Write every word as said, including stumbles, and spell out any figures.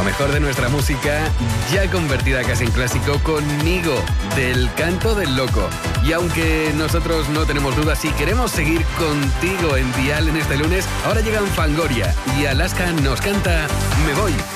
Lo mejor de nuestra música, ya convertida casi en clásico, conmigo, del Canto del Loco. Y aunque nosotros no tenemos dudas, si queremos seguir contigo en Dial en este lunes, ahora llegan Fangoria y Alaska nos canta Me Voy.